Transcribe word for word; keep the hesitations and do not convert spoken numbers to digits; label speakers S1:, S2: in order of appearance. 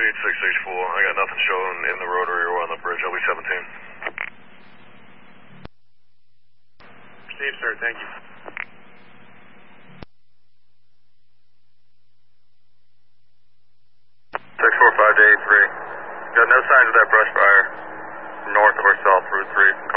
S1: eight six H four. I got nothing showing in the rotary or on the bridge. I'll be seventeen.
S2: Steve, sir, thank you.
S1: six four five to eight three. Got no signs of that brush fire from north or south, Route three.